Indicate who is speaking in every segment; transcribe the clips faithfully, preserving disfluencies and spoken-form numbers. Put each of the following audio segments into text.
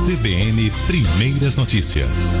Speaker 1: C B N Primeiras Notícias.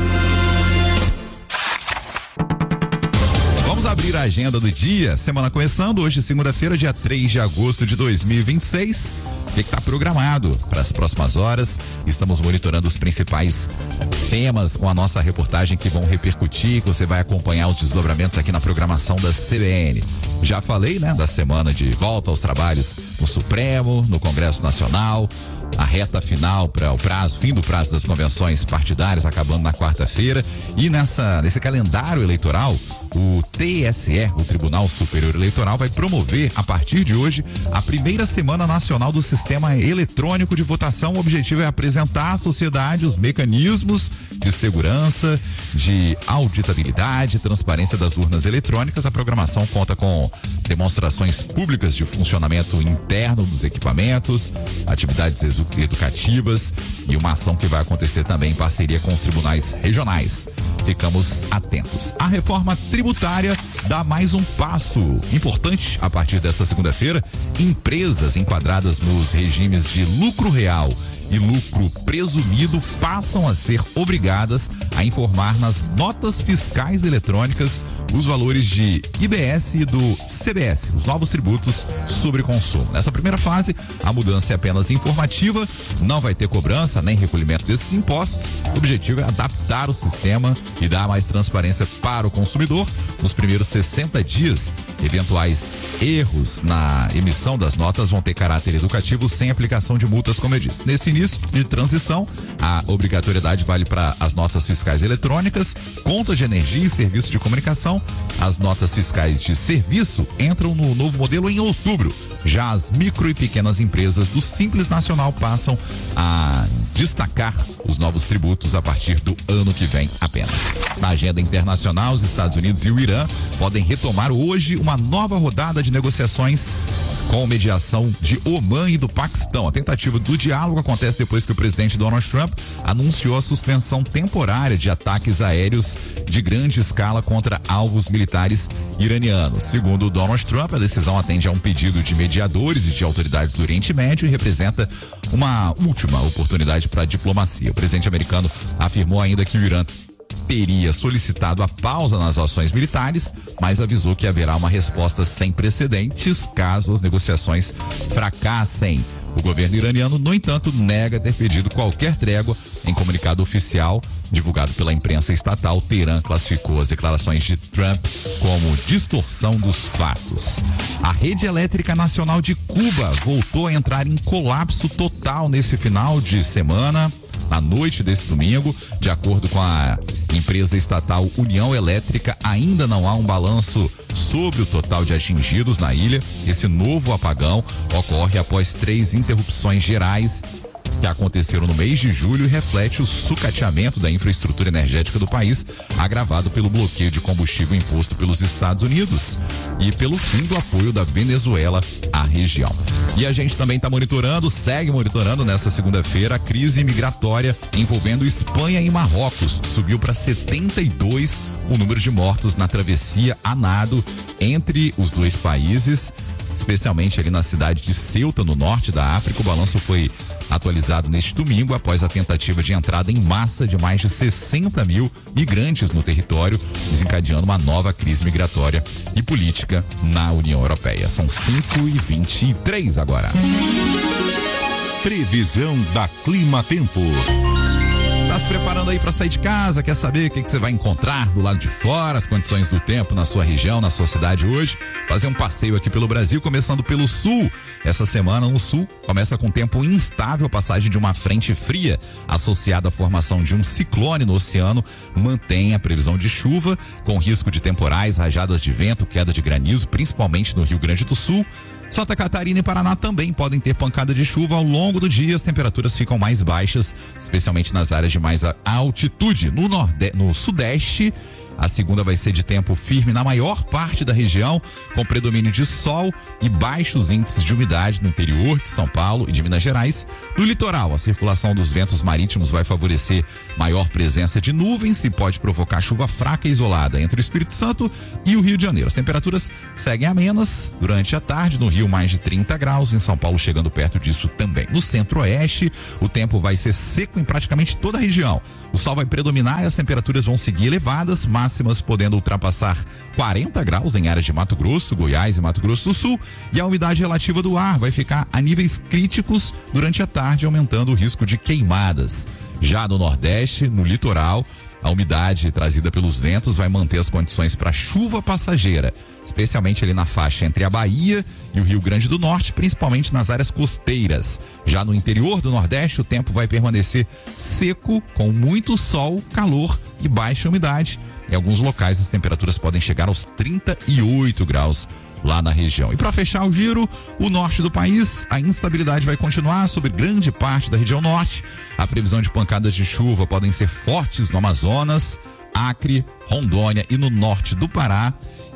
Speaker 1: Vamos abrir a agenda do dia, semana começando, hoje segunda-feira, dia três de agosto de dois mil e vinte e seis. O que está programado para as próximas horas? Estamos monitorando os principais temas com a nossa reportagem que vão repercutir, que você vai acompanhar os desdobramentos aqui na programação da C B N. Já falei, né, da semana de volta aos trabalhos no Supremo, no Congresso Nacional, a reta final para o prazo, fim do prazo das convenções partidárias acabando na quarta-feira, e nessa nesse calendário eleitoral, o T S E, o Tribunal Superior Eleitoral, vai promover a partir de hoje a primeira semana nacional do Sistema Eletrônico de Votação. O objetivo é apresentar à sociedade os mecanismos de segurança, de auditabilidade e transparência das urnas eletrônicas. A programação conta com demonstrações públicas de funcionamento interno dos equipamentos, atividades educativas e uma ação que vai acontecer também em parceria com os tribunais regionais. Ficamos atentos. A reforma tributária dá mais um passo importante a partir dessa segunda-feira. Empresas enquadradas nos regimes de lucro real e lucro presumido passam a ser obrigadas a informar nas notas fiscais eletrônicas os valores de I B S e do C B S, os novos tributos sobre consumo. Nessa primeira fase, a mudança é apenas informativa, não vai ter cobrança nem recolhimento desses impostos. O objetivo é adaptar o sistema e dar mais transparência para o consumidor. Nos primeiros sessenta dias, eventuais erros na emissão das notas vão ter caráter educativo sem aplicação de multas, como eu disse. Nesse início de transição, a obrigatoriedade vale para as notas fiscais eletrônicas, contas de energia e serviço de comunicação. As notas fiscais de serviço entram no novo modelo em outubro. Já as micro e pequenas empresas do Simples Nacional passam a destacar os novos tributos a partir do ano que vem apenas. Na agenda internacional, os Estados Unidos e o Irã podem retomar hoje uma nova rodada de negociações com mediação de Omã e do Paquistão. A tentativa do diálogo acontece depois que o presidente Donald Trump anunciou a suspensão temporária de ataques aéreos de grande escala contra alvos militares iranianos. Segundo Donald Trump, a decisão atende a um pedido de mediadores e de autoridades do Oriente Médio e representa uma última oportunidade para a diplomacia. O presidente americano afirmou ainda que o Irã teria solicitado a pausa nas ações militares, mas avisou que haverá uma resposta sem precedentes caso as negociações fracassem. O governo iraniano, no entanto, nega ter pedido qualquer trégua. Em comunicado oficial divulgado pela imprensa estatal, Teherã classificou as declarações de Trump como distorção dos fatos. A rede elétrica nacional de Cuba voltou a entrar em colapso total nesse final de semana. Na noite desse domingo, de acordo com a empresa estatal União Elétrica, ainda não há um balanço sobre o total de atingidos na ilha. Esse novo apagão ocorre após três interrupções gerais que aconteceram no mês de julho e reflete o sucateamento da infraestrutura energética do país, agravado pelo bloqueio de combustível imposto pelos Estados Unidos e pelo fim do apoio da Venezuela à região. E a gente também está monitorando, segue monitorando nessa segunda-feira, a crise migratória envolvendo Espanha e Marrocos. Subiu para setenta e dois o número de mortos na travessia a nado entre os dois países, especialmente ali na cidade de Ceuta, no norte da África. O balanço foi atualizado neste domingo após a tentativa de entrada em massa de mais de sessenta mil migrantes no território, desencadeando uma nova crise migratória e política na União Europeia. São cinco e vinte e três agora.
Speaker 2: Previsão da Clima Tempo.
Speaker 1: Tá se preparando aí para sair de casa? Quer saber o que, que você vai encontrar do lado de fora, as condições do tempo na sua região, na sua cidade hoje? Fazer um passeio aqui pelo Brasil, começando pelo sul. Essa semana no sul começa com tempo instável, passagem de uma frente fria associada à formação de um ciclone no oceano mantém a previsão de chuva, com risco de temporais, rajadas de vento, queda de granizo, principalmente no Rio Grande do Sul. Santa Catarina e Paraná também podem ter pancada de chuva ao longo do dia. As temperaturas ficam mais baixas, especialmente nas áreas de mais altitude. No, norde... no sudeste A segunda vai ser de tempo firme na maior parte da região, com predomínio de sol e baixos índices de umidade no interior de São Paulo e de Minas Gerais. No litoral, a circulação dos ventos marítimos vai favorecer maior presença de nuvens e pode provocar chuva fraca e isolada entre o Espírito Santo e o Rio de Janeiro. As temperaturas seguem amenas durante a tarde, no Rio mais de trinta graus, em São Paulo chegando perto disso também. No centro-oeste, o tempo vai ser seco em praticamente toda a região. O sol vai predominar e as temperaturas vão seguir elevadas, máximas podendo ultrapassar quarenta graus em áreas de Mato Grosso, Goiás e Mato Grosso do Sul, e a umidade relativa do ar vai ficar a níveis críticos durante a tarde, aumentando o risco de queimadas. Já no Nordeste, no litoral, a umidade trazida pelos ventos vai manter as condições para chuva passageira, especialmente ali na faixa entre a Bahia e o Rio Grande do Norte, principalmente nas áreas costeiras. Já no interior do Nordeste, o tempo vai permanecer seco, com muito sol, calor e baixa umidade. Em alguns locais, as temperaturas podem chegar aos trinta e oito graus lá na região. E para fechar o giro, o norte do país, a instabilidade vai continuar sobre grande parte da região norte. A previsão de pancadas de chuva podem ser fortes no Amazonas, Acre, Rondônia e no norte do Pará.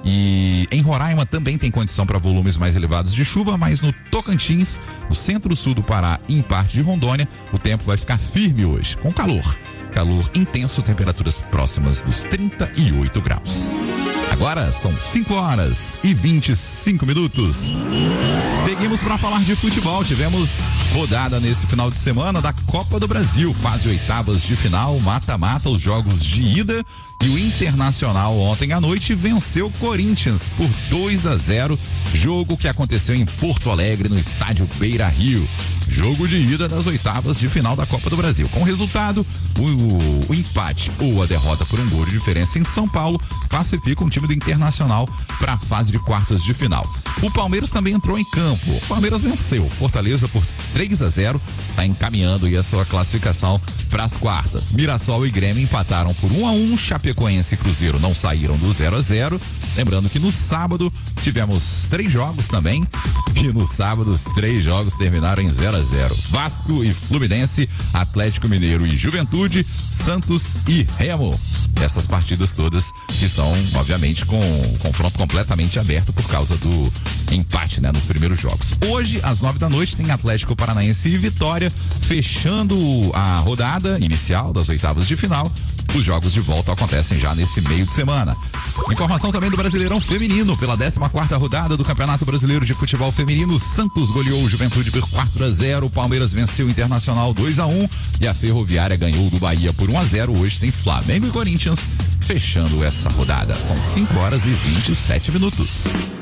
Speaker 1: E em Roraima também tem condição para volumes mais elevados de chuva, mas no Tocantins, no centro-sul do Pará e em parte de Rondônia, o tempo vai ficar firme hoje, com calor. Calor intenso, temperaturas próximas dos trinta e oito graus. Agora são cinco horas e vinte e cinco minutos. Seguimos para falar de futebol. Tivemos rodada nesse final de semana da Copa do Brasil, fase oitavas de final, mata-mata, os jogos de ida. E o Internacional ontem à noite venceu o Corinthians por dois a zero, jogo que aconteceu em Porto Alegre, no estádio Beira-Rio. Jogo de ida das oitavas de final da Copa do Brasil. Com o resultado, o, o, o empate ou a derrota por um gol de diferença em São Paulo classifica um time do Internacional para a fase de quartas de final. O Palmeiras também entrou em campo. O Palmeiras venceu Fortaleza por três a zero, está encaminhando aí a sua classificação para as quartas. Mirassol e Grêmio empataram por um a um, Chapecoense e Cruzeiro não saíram do zero a zero. Lembrando que no sábado tivemos três jogos também, e no sábado os três jogos terminaram em zero a zero. Vasco e Fluminense, Atlético Mineiro e Juventude, Santos e Remo. Essas partidas todas estão, obviamente, com o confronto completamente aberto por causa do empate, né, nos primeiros jogos. Hoje, às nove da noite, tem Atlético Paranaense e Vitória, fechando a rodada inicial das oitavas de final. Os jogos de volta acontecem já nesse meio de semana. Informação também do Brasileirão Feminino. Pela décima quarta rodada do Campeonato Brasileiro de Futebol Feminino, Santos goleou o Juventude por quatro a zero, o Palmeiras venceu o Internacional dois a um e a Ferroviária ganhou do Bahia por um a zero. Hoje tem Flamengo e Corinthians fechando essa rodada. São cinco horas e vinte e sete minutos.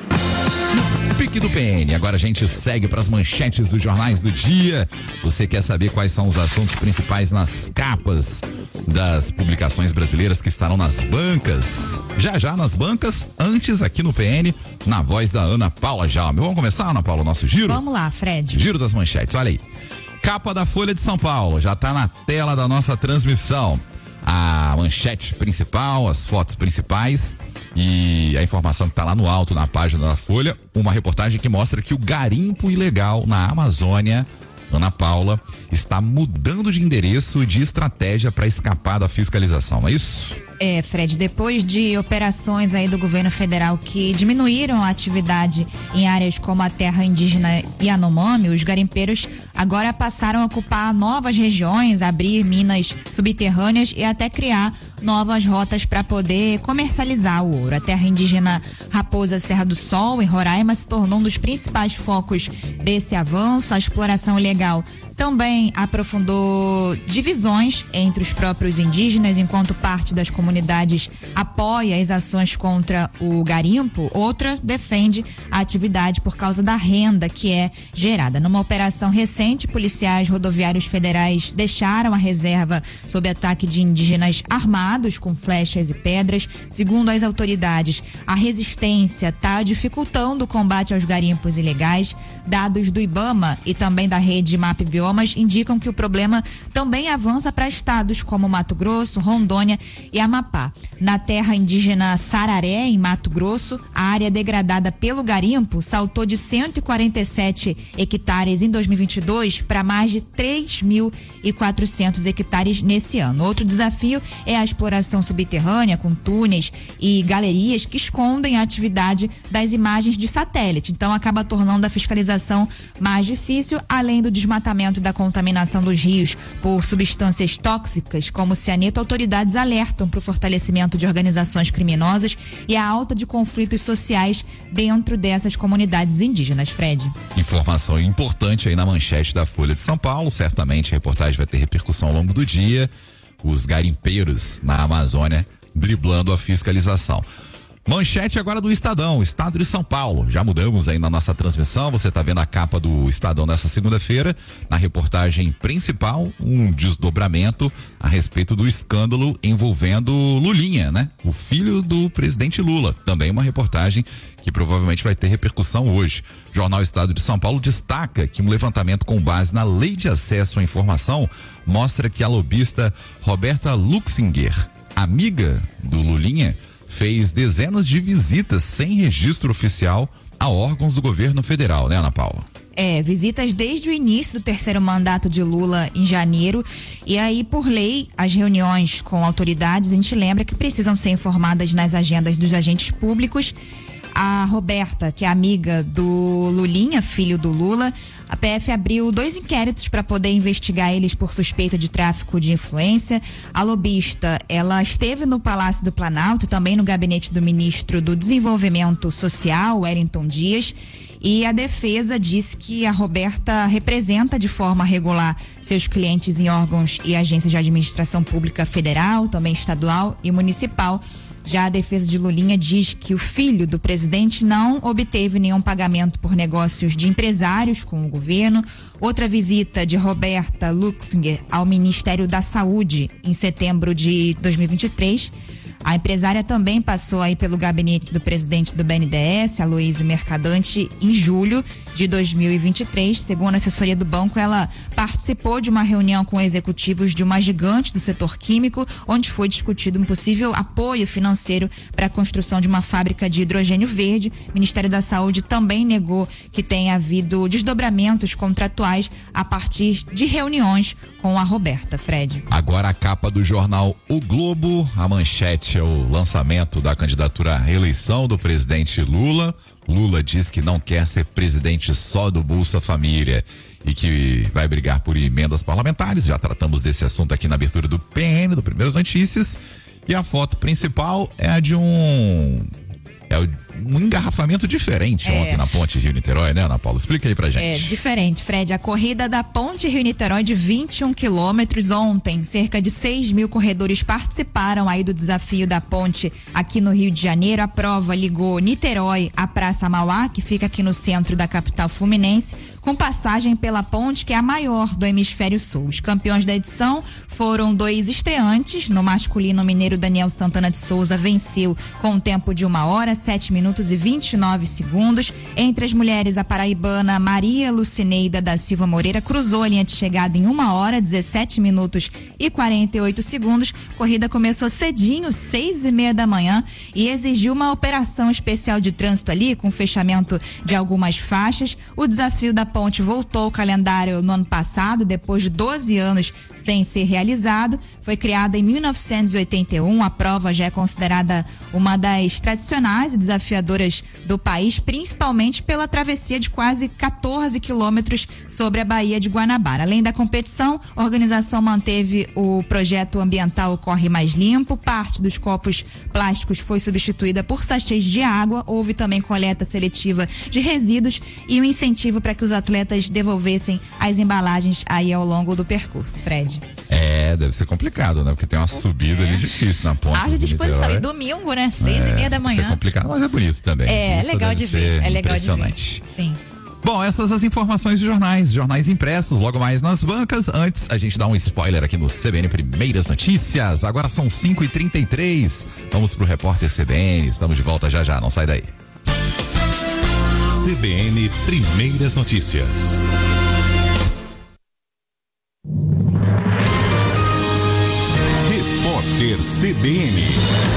Speaker 1: Pique do P N. Agora a gente segue para as manchetes dos jornais do dia. Você quer saber quais são os assuntos principais nas capas das publicações brasileiras que estarão nas bancas? Já já nas bancas, antes aqui no P N, na voz da Ana Paula Jaume. Vamos começar, Ana Paula, o nosso giro?
Speaker 3: Vamos lá, Fred.
Speaker 1: Giro das manchetes, olha aí. Capa da Folha de São Paulo, já está na tela da nossa transmissão. A manchete principal, as fotos principais e a informação que está lá no alto na página da Folha, uma reportagem que mostra que o garimpo ilegal na Amazônia, Ana Paula, está mudando de endereço e de estratégia para escapar da fiscalização, não é isso?
Speaker 3: É, Fred, depois de operações aí do governo federal que diminuíram a atividade em áreas como a terra indígena Yanomami, os garimpeiros agora passaram a ocupar novas regiões, abrir minas subterrâneas e até criar novas rotas para poder comercializar o ouro. A terra indígena Raposa Serra do Sol, em Roraima, se tornou um dos principais focos desse avanço. A exploração ilegal também aprofundou divisões entre os próprios indígenas, enquanto parte das comunidades apoia as ações contra o garimpo, outra defende a atividade por causa da renda que é gerada. Numa operação recente, policiais rodoviários federais deixaram a reserva sob ataque de indígenas armados com flechas e pedras. Segundo as autoridades, a resistência está dificultando o combate aos garimpos ilegais. Dados do IBAMA e também da rede Map Bio biomas indicam que o problema também avança para estados como Mato Grosso, Rondônia e Amapá. Na terra indígena Sararé, em Mato Grosso, a área degradada pelo garimpo saltou de cento e quarenta e sete hectares em dois mil e vinte e dois para mais de três mil e quatrocentos hectares nesse ano. Outro desafio é a exploração subterrânea com túneis e galerias que escondem a atividade das imagens de satélite. Então acaba tornando a fiscalização mais difícil, além do desmatamento e da contaminação dos rios por substâncias tóxicas como cianeto. Autoridades alertam para o fortalecimento de organizações criminosas e a alta de conflitos sociais dentro dessas comunidades indígenas. Fred.
Speaker 1: Informação importante aí na manchete da Folha de São Paulo. Certamente a reportagem vai ter repercussão ao longo do dia. Os garimpeiros na Amazônia driblando a fiscalização. Manchete agora do Estadão, Estado de São Paulo. Já mudamos aí na nossa transmissão. Você está vendo a capa do Estadão nessa segunda-feira. Na reportagem principal, um desdobramento a respeito do escândalo envolvendo Lulinha, né? O filho do presidente Lula. Também uma reportagem que provavelmente vai ter repercussão hoje. O Jornal Estado de São Paulo destaca que um levantamento com base na Lei de Acesso à Informação mostra que a lobista Roberta Luxinger, amiga do Lulinha, fez dezenas de visitas sem registro oficial a órgãos do governo federal, né, Ana Paula?
Speaker 3: É, visitas desde o início do terceiro mandato de Lula em janeiro. E aí, por lei, as reuniões com autoridades, a gente lembra que precisam ser informadas nas agendas dos agentes públicos. A Roberta, que é amiga do Lulinha, filho do Lula, a P F abriu dois inquéritos para poder investigar eles por suspeita de tráfico de influência. A lobista, ela esteve no Palácio do Planalto, também no gabinete do ministro do Desenvolvimento Social, Wellington Dias, e a defesa disse que a Roberta representa de forma regular seus clientes em órgãos e agências de administração pública federal, também estadual e municipal. Já a defesa de Lulinha diz que o filho do presidente não obteve nenhum pagamento por negócios de empresários com o governo. Outra visita de Roberta Luxinger ao Ministério da Saúde em setembro de dois mil e vinte e três. A empresária também passou aí pelo gabinete do presidente do B N D E S, Aloysio Mercadante, em julho de dois mil e vinte e três. Segundo a assessoria do banco, ela participou de uma reunião com executivos de uma gigante do setor químico, onde foi discutido um possível apoio financeiro para a construção de uma fábrica de hidrogênio verde. O Ministério da Saúde também negou que tenha havido desdobramentos contratuais a partir de reuniões com a Roberta. Fred.
Speaker 1: Agora a capa do jornal O Globo, a manchete é o lançamento da candidatura à reeleição do presidente Lula. Lula diz que não quer ser presidente só do Bolsa Família e que vai brigar por emendas parlamentares. Já tratamos desse assunto aqui na abertura do P N, do Primeiras Notícias. E a foto principal é a de um... É um engarrafamento diferente é. ontem na Ponte Rio-Niterói, né, Ana Paula? Explica aí pra gente.
Speaker 3: É diferente, Fred. A corrida da Ponte Rio-Niterói de vinte e um quilômetros ontem, cerca de seis mil corredores participaram aí do desafio da ponte aqui no Rio de Janeiro. A prova ligou Niterói à Praça Mauá, que fica aqui no centro da capital fluminense, com passagem pela ponte, que é a maior do hemisfério sul. Os campeões da edição foram dois estreantes. No masculino, o mineiro Daniel Santana de Souza venceu com um tempo de uma hora, sete minutos e vinte e nove segundos. Entre as mulheres, a paraibana Maria Lucineida da Silva Moreira cruzou a linha de chegada em uma hora, dezessete minutos e quarenta e oito segundos. A corrida começou cedinho, seis e meia da manhã, e exigiu uma operação especial de trânsito ali, com fechamento de algumas faixas. O desafio da ponte voltou ao calendário no ano passado, depois de doze anos sem ser realizado. Foi criada em mil novecentos e oitenta e um. A prova já é considerada uma das tradicionais e desafiadoras do país, principalmente pela travessia de quase quatorze quilômetros sobre a Baía de Guanabara. Além da competição, a organização manteve o projeto ambiental Corre Mais Limpo. Parte dos copos plásticos foi substituída por sachês de água. Houve também coleta seletiva de resíduos e um incentivo para que os atletas devolvessem as embalagens aí ao longo do percurso. Fred.
Speaker 1: É, deve ser complicado, né? Porque tem uma subida é. ali difícil na ponte.
Speaker 3: Haja disposição. E domingo, né? Seis é, e meia da manhã.
Speaker 1: Deve ser complicado, mas é bonito também.
Speaker 3: É, é legal de ver. É legal de ver. Sim.
Speaker 1: Bom, essas as informações de jornais, jornais impressos, logo mais nas bancas. Antes, a gente dá um spoiler aqui no C B N Primeiras Notícias. Agora são cinco e trinta e três. Vamos pro repórter C B N. Estamos de volta já já, não sai daí.
Speaker 2: C B N Primeiras Notícias. C B N.